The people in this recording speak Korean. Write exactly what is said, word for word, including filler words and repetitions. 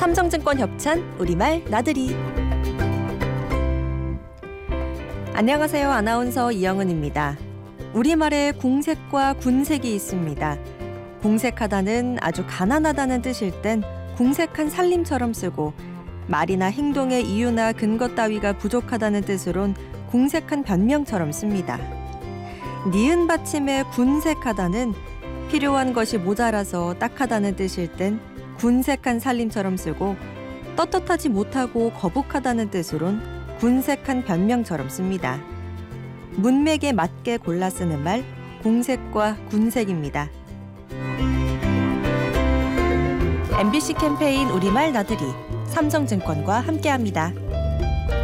삼성증권 협찬 우리말 나들이. 안녕하세요. 아나운서 이영은입니다. 우리말에 궁색과 군색이 있습니다. 궁색하다는 아주 가난하다는 뜻일 땐 궁색한 살림처럼 쓰고, 말이나 행동의 이유나 근거 따위가 부족하다는 뜻으론 궁색한 변명처럼 씁니다. 니은 받침의 군색하다는 필요한 것이 모자라서 딱하다는 뜻일 땐 군색한 살림처럼 쓰고, 떳떳하지 못하고 거북하다는 뜻으론 군색한 변명처럼 씁니다. 문맥에 맞게 골라 쓰는 말, 궁색과 군색입니다. 엠비씨 캠페인 우리말 나들이, 삼성증권과 함께합니다.